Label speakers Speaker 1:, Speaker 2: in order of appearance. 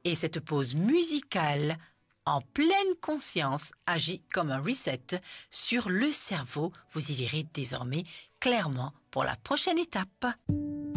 Speaker 1: Et cette pause musicale en pleine conscience agit comme un reset sur le cerveau. Vous y verrez désormais clairement pour la prochaine étape.